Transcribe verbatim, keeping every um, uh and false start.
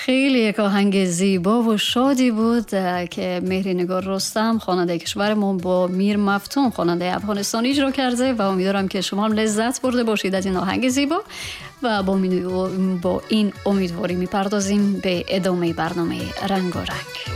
خیلی یک آهنگ زیبا و شادی بود که مهری نگار رستم خواننده کشورمون با میر مفتون خواننده افغانستانی اجرا کرده و امیدوارم که شما هم لذت برده باشید از این آهنگ زیبا و با, با این امیدواری میپردازیم به ادامه برنامه رنگ و رنگ.